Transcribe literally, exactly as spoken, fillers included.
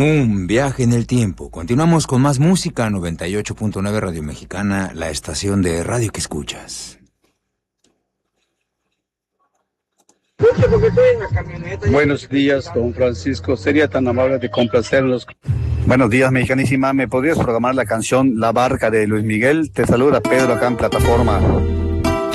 Un viaje en el tiempo. Continuamos con más música. noventa y ocho punto nueve Radio Mexicana, la estación de radio que escuchas. Buenos días, don Francisco. Sería tan amable de complacerlos. Buenos días, mexicanísima. ¿Me podrías programar la canción La Barca de Luis Miguel? Te saluda Pedro acá en plataforma.